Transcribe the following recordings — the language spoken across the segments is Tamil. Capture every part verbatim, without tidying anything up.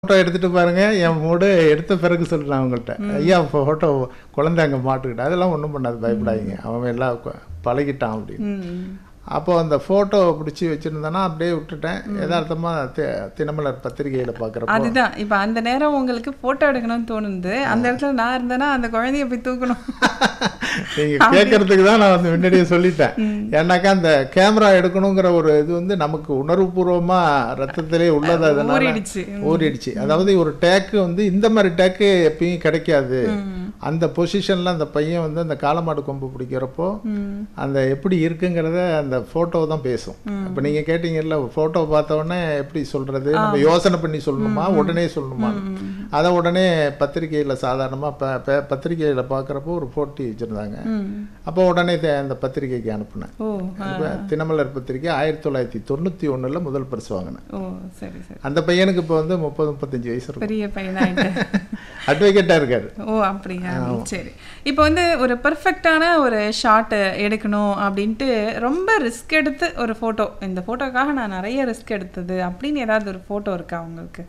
ஃபோட்டோ எடுத்துட்டு பாருங்க, என் மூடு எடுத்த பிறகு சொல்றேன் அவங்கள்ட்ட. ஐயா ஃபோட்டோ குழந்தை அங்கே மாட்டுக்கிட்ட அதெல்லாம் ஒன்றும் பண்ணாது, பயப்படாதீங்க, அவன் எல்லாம் கொ- பழகிட்டான் அப்படின்னு. அப்போ அந்த ஃபோட்டோ பிடிச்சி வச்சுருந்தேன்னா அப்படியே விட்டுட்டேன். யதார்த்தமாக தினமலர் பத்திரிகையில் பார்க்குறப்போ அதுதான் இப்போ அந்த நேரம் உங்களுக்கு போட்டோ எடுக்கணும்னு தோணுது. அந்த இடத்துல நான் இருந்தேன்னா அந்த குழந்தைய போய் தூக்கணும். நீங்கள் கேட்கறதுக்கு தான் நான் வந்து முன்னாடியே சொல்லிட்டேன். ஏன்னாக்கா அந்த கேமரா எடுக்கணுங்கிற ஒரு இது வந்து நமக்கு உணர்வுபூர்வமாக ரத்தத்திலே உள்ளது, அதனால ஊறிடுச்சு. ஊறிடுச்சு. அதாவது ஒரு டேக்கு வந்து இந்த மாதிரி டேக்கு எப்பயும் கிடைக்காது. அந்த பொசிஷனில் அந்த பையன் வந்து அந்த காளமாடு கொம்பு பிடிக்கிறப்போ அந்த எப்படி இருக்குங்கிறத அந்த ஃபோட்டோ தான் பேசும். இப்போ நீங்கள் கேட்டீங்கல்ல, ஃபோட்டோ பார்த்தோன்னே எப்படி சொல்கிறது, நம்ம யோசனை பண்ணி சொல்லணுமா உடனே சொல்லணுமா, அதை உடனே பத்திரிகையில் சாதாரணமாக ப பத்திரிகையில் பார்க்குறப்போ ஒரு போட்டி வச்சுருந்தாங்க. அப்போ உடனே தே- அந்த பத்திரிகைக்கு அனுப்புனேன். ஓ இப்ப தினமலர் பத்திரிகை ஆயிரத்தி தொள்ளாயிரத்தி தொண்ணூற்றி ஒன்றில் முதல் பரிசு வாங்கினேன். ஓ சரி சரி, அந்த பையனுக்கு இப்போ வந்து முப்பது முப்பத்தஞ்சு வயசு இருக்கும், பெரிய பையனாயிட்டு. அட்வொகேட்டாக இருக்காரு. ஓ அப்படியா, சரி. இப்போ வந்து ஒரு பெர்ஃபெக்டான ஒரு ஷாட் எடுக்கணும் அப்படின்ட்டு ரொம்ப ரிஸ்க் எடுத்து ஒரு ஃபோட்டோ, இந்த ஃபோட்டோக்காக நான் நிறைய ரிஸ்க் எடுத்தது அப்படின்னு ஏதாவது ஒரு ஃபோட்டோ இருக்கா உங்களுக்கு?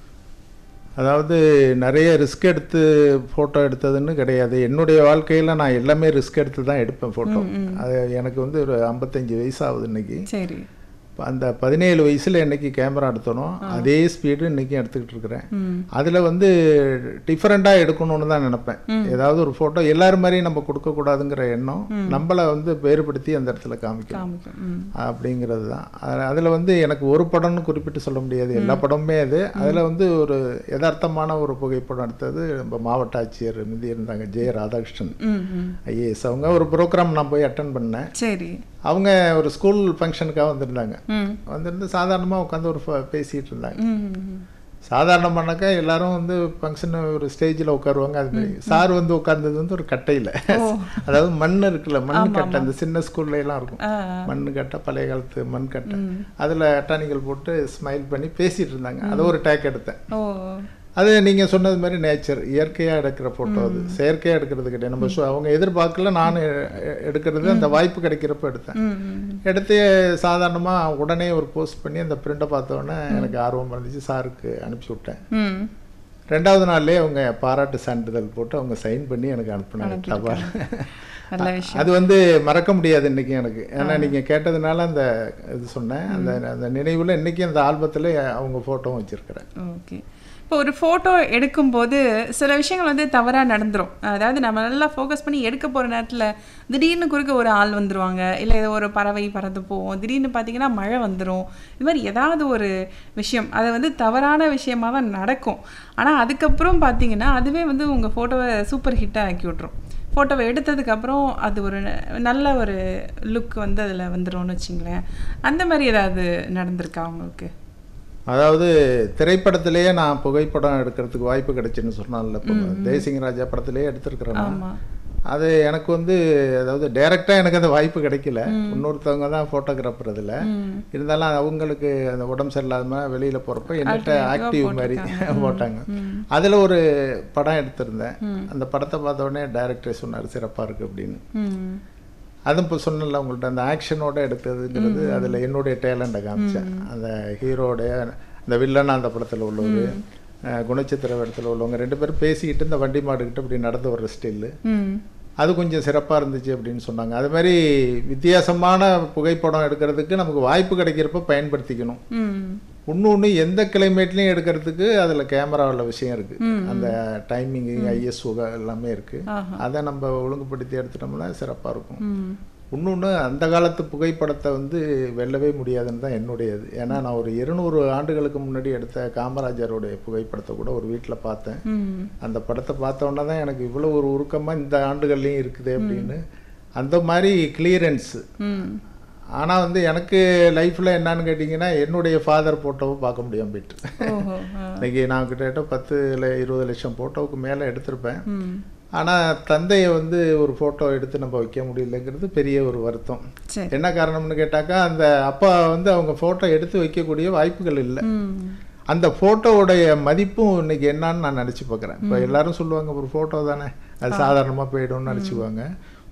அதாவது நிறைய ரிஸ்க் எடுத்து ஃபோட்டோ எடுத்ததுன்னு கிடையாது. என்னுடைய வாழ்க்கையில் நான் எல்லாமே ரிஸ்க் எடுத்து தான் எடுப்பேன் ஃபோட்டோ. அது எனக்கு வந்து ஒரு ஐம்பத்தஞ்சு வயசு ஆகுது இன்னைக்கு. சரி. இப்ப அந்த பதினேழு வயசில் என்னைக்கு கேமரா எடுத்தனோ அதே ஸ்பீடு இன்றைக்கும் எடுத்துக்கிட்டு இருக்கிறேன். அதில் வந்து டிஃப்ரெண்ட்டாக எடுக்கணும்னு தான் நினைப்பேன். ஏதாவது ஒரு ஃபோட்டோ எல்லாரும் மாதிரியும் நம்ம கொடுக்கக்கூடாதுங்கிற எண்ணம் நம்மளை வந்து வேறுபடுத்தி அந்த இடத்துல காமிக்கணும் காமிக்கும். ம். அப்படிங்கிறது தான். அதில் வந்து எனக்கு ஒரு படம்னு குறிப்பிட்டு சொல்ல முடியாது, எல்லா படமுமே அது. அதில் வந்து ஒரு யதார்த்தமான ஒரு புகைப்படம் எடுத்தது நம்ம மாவட்ட ஆட்சியர் முந்தி இருந்தாங்க ஜெய ராதாகிருஷ்ணன் ம், ம். ஐஏஎஸ். அவங்க ஒரு ப்ரோக்ராம் நான் போய் அட்டன் பண்ணேன். சரி. அவங்க ஒரு ஸ்கூல் ஃபங்க்ஷனுக்காக வந்திருந்தாங்க. ம். வந்திருந்து சாதாரணமாக உட்காந்து ஒரு ஃப- பேசிகிட்டு இருந்தாங்க. ம், ம். சாதாரணமானாக்கா எல்லாரும் வந்து ஃபங்க்ஷன் ஒரு ஸ்டேஜில் உட்காருவாங்க, அது மாதிரி சார் வந்து உட்கார்ந்தது வந்து ஒரு கட்டையில், அதாவது மண் இருக்குல்ல, மண் கட்டை, அந்த சின்ன ஸ்கூல்ல எல்லாம் இருக்கும் ஆ. மண் கட்டை, பழைய காலத்து மண் கட்டை, அதில் அட்டானிகள் போட்டு ஸ்மைல் பண்ணி பேசிகிட்டு இருந்தாங்க. அதை ஒரு டேக் எடுத்தேன். ஓ அது நீங்கள் சொன்னது மாதிரி நேச்சர், இயற்கையாக எடுக்கிற ஃபோட்டோ, அது செயற்கையாக எடுக்கிறது கிடையாது. நம்ம சு- அவங்க எதிர்பார்க்கல, நான் எ- எ- எடுக்கிறது அந்த வாய்ப்பு கிடைக்கிறப்ப எடுத்தேன். ம், ம். எடுத்து சாதாரணமாக உடனே ஒரு போஸ்ட் பண்ணி அந்த பிரிண்டை பார்த்தோன்னே எனக்கு ஆர்வம் இருந்துச்சு, சாருக்கு அனுப்பிச்சி விட்டேன். ம். ரெண்டாவது நாள்லேயே அவங்க பாராட்டு சான்றிதழ் போட்டு அவங்க சைன் பண்ணி எனக்கு அனுப்புனாங்க தபால். நல்ல விஷயம். அது வந்து மறக்க முடியாது இன்னைக்கு எனக்கு. ஏன்னா நீங்கள் கேட்டதுனால அந்த இது சொன்னேன். அந்த அந்த நினைவில் இன்னைக்கு அந்த ஆல்பத்தில் அவங்க ஃபோட்டோவும் வச்சுருக்கிறேன். ஓகே. இப்போ ஒரு ஃபோட்டோ எடுக்கும்போது சில விஷயங்கள் வந்து தவறாக நடந்துரும். அதாவது நம்ம நல்லா ஃபோக்கஸ் பண்ணி எடுக்க போகிற நேரத்தில் திடீர்னு குறுக்க ஒரு ஆள் வந்துருவாங்க, இல்லை ஏதோ ஒரு பறவை பறந்து போவோம், திடீர்னு பார்த்தீங்கன்னா மழை வந்துடும். இது மாதிரி ஏதாவது ஒரு விஷயம் அது வந்து தவறான விஷயமா தான் நடக்கும். ஆனால் அதுக்கப்புறம் பார்த்தீங்கன்னா அதுவே வந்து உங்கள் ஃபோட்டோவை சூப்பர் ஹிட்டாக ஆக்கி விட்ரும். ஃபோட்டோவை எடுத்ததுக்கப்புறம் அது ஒரு ந- நல்ல ஒரு லுக் வந்து அதில் வந்துடும்னு வச்சிங்களேன். அந்த மாதிரி ஏதாவது நடந்திருக்கா உங்களுக்கு? அதாவது திரைப்படத்திலேயே நான் புகைப்படம் எடுக்கிறதுக்கு வாய்ப்பு கிடைச்சுன்னு சொன்னான்ல, இப்போ தேசிங்க ராஜா படத்திலேயே எடுத்திருக்கிறேன் நான். ஆமாம். அது எனக்கு வந்து அதாவது டைரெக்டாக எனக்கு அந்த வாய்ப்பு கிடைக்கல. இன்னொருத்தவங்க தான் ஃபோட்டோகிராஃபர் அதில் இருந்தாலும் அவங்களுக்கு அந்த உடம்பு சரியில்லாத மாதிரி வெளியில் போகிறப்ப என்கிட்ட ஆக்டிவ் மாதிரி போட்டாங்க. அதில் ஒரு படம் எடுத்திருந்தேன். அந்த படத்தை பார்த்த உடனே டைரக்டர் சொன்னார் சிறப்பாக இருக்குது அப்படின்னு. ம். அதுவும் இப்போ சொன்னல உங்கள்கிட்ட அந்த ஆக்ஷனோட எடுத்ததுங்கிறது அதில் என்னுடைய டேலண்ட்டை காமிச்சேன். அந்த ஹீரோடைய அந்த வில்லன் அந்த படத்தில் உள்ளவர், குணச்சித்திர இடத்துல உள்ளவங்க ரெண்டு பேரும் பேசிக்கிட்டு இந்த வண்டி மாடுக்கிட்டு இப்படி நடந்து வர்ற ஸ்டில்லு, ம். அது கொஞ்சம் சிறப்பாக இருந்துச்சு அப்படின்னு சொன்னாங்க. அது மாதிரி வித்தியாசமான புகைப்படம் எடுக்கிறதுக்கு நமக்கு வாய்ப்பு கிடைக்கிறப்ப பயன்படுத்திக்கணும். ம். இன்னொன்று எந்த கிளைமேட்லையும் எடுக்கிறதுக்கு அதில் கேமராவில் விஷயம் இருக்குது, அந்த டைமிங்கு ஐஎஸ்ஓ எல்லாமே இருக்குது. ஆஹா. அதை நம்ம ஒழுங்குபடுத்தி எடுத்துட்டோம்னா சிறப்பாக இருக்கும். ம். இன்னொன்று அந்த காலத்து புகைப்படத்தை வந்து வெல்லவே முடியாதுன்னு தான் என்னுடையது. ஏன்னா நான் ஒரு இருநூறு ஆண்டுகளுக்கு முன்னாடி எடுத்த காமராஜருடைய புகைப்படத்தை கூட ஒரு வீட்டில் பார்த்தேன். ம். அந்த படத்தை பார்த்தோன்னே தான் எனக்கு இவ்வளோ ஒரு உருக்கமாக இந்த ஆண்டுகள்லையும் இருக்குது அப்படின்னு. அந்த மாதிரி கிளியரன்ஸு. ம். ஆனால் வந்து எனக்கு லைஃப்பில் என்னன்னு கேட்டிங்கன்னா என்னுடைய ஃபாதர் ஃபோட்டோவை பார்க்க முடியாமல் போயிட்டு. ஓஹோ. ஆ. இன்னைக்கு நான் கிட்டத்தட்ட பத்து இல்லை இருபது லட்சம் ஃபோட்டோவுக்கு மேலே எடுத்திருப்பேன். ம். ஆனால் தந்தையை வந்து ஒரு ஃபோட்டோ எடுத்து நம்ம வைக்க முடியலைங்கிறது பெரிய ஒரு வருத்தம். சரி. என்ன காரணம்னு கேட்டாக்கா அந்த அப்பா வந்து அவங்க ஃபோட்டோ எடுத்து வைக்கக்கூடிய வாய்ப்புகள் இல்லை. ம். அந்த ஃபோட்டோவுடைய மதிப்பும் இன்னைக்கு என்னன்னு நான் நினச்சி பார்க்குறேன். இப்போ எல்லாரும் சொல்லுவாங்க ஒரு ஃபோட்டோ தானே அது சாதாரணமாக போயிடும்னு நினச்சிக்குவாங்க.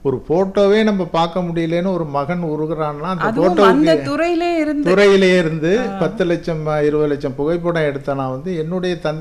ஒரு போட்டோவே நம்ம பார்க்க முடியலன்னு ஒரு மகன் உருகுறான்னா அந்த அதுவும் போட்டோ அந்த துறையிலே இருந்து துறையிலே இருந்து பத்து லட்சம் இருபது லட்சம் புகைப்படம் எடுத்தனா வந்து என்னுடைய தந்தை